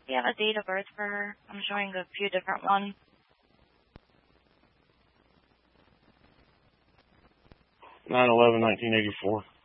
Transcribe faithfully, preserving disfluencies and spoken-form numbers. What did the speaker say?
Do you have a date of birth for her? I'm showing a few different ones. nine eleven nineteen eighty-four.